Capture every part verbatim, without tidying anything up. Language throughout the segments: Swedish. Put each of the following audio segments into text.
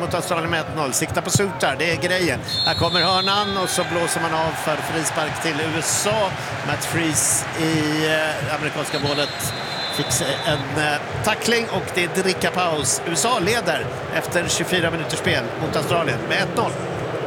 mot Australien med ett noll. Sikta på Sutar, det är grejen. Här kommer hörnan och så blåser man av för frispark till U S A. Matt Freese i eh, amerikanska målet fick en eh, tackling och det är drickapaus. U S A leder efter tjugofyra minuters spel mot Australien med ett noll.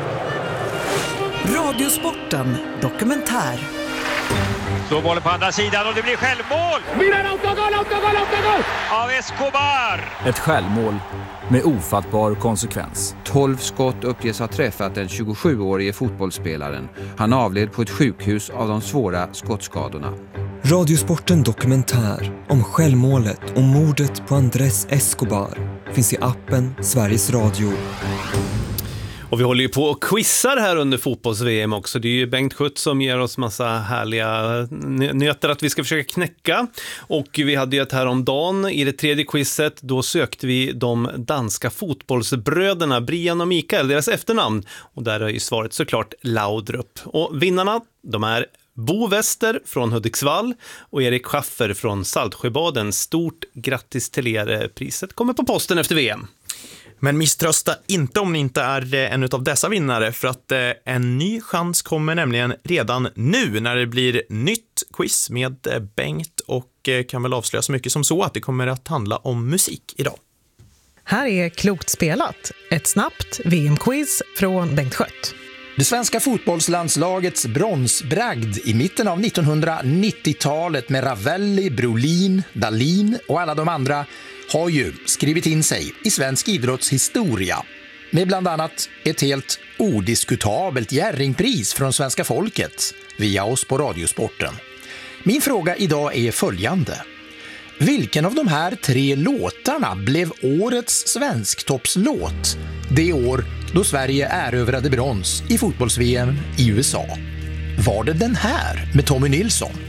Radiosporten dokumentär. Så bollen på andra sidan och det blir självmål! Milan, autogol, autogol, autogol! Av Escobar! Ett självmål med ofattbar konsekvens. tolv skott uppges ha träffat den tjugosjuårige fotbollsspelaren. Han avled på ett sjukhus av de svåra skottskadorna. Radiosporten dokumentär om självmålet och mordet på Andrés Escobar finns i appen Sveriges Radio. Och vi håller ju på och quizar här under fotbolls-V M också. Det är ju Bengt Schött som ger oss massa härliga nötter att vi ska försöka knäcka. Och vi hade ju ett här om dagen i det tredje quizet. Då sökte vi de danska fotbollsbröderna Brian och Mikael, deras efternamn. Och där är ju svaret såklart Laudrup. Och vinnarna, de är Bo Wester från Hudiksvall och Erik Schaffer från Saltsjöbaden. Stort grattis till er. Priset kommer på posten efter V M. Men misströsta inte om ni inte är en av dessa vinnare, för att en ny chans kommer nämligen redan nu när det blir nytt quiz med Bengt, och kan väl avslöja så mycket som så att det kommer att handla om musik idag. Här är Klokt spelat, ett snabbt V M-quiz från Bengt Schött. Det svenska fotbollslandslagets bronsbragd i mitten av nittonhundranittiotalet med Ravelli, Brolin, Dahlin och alla de andra har ju skrivit in sig i svensk idrottshistoria med bland annat ett helt odiskutabelt Jerringpris från svenska folket via oss på Radiosporten. Min fråga idag är följande. Vilken av de här tre låtarna blev årets svensktoppslåt det år då Sverige erövrade brons i fotbolls-V M i U S A? Var det den här med Tommy Nilsson?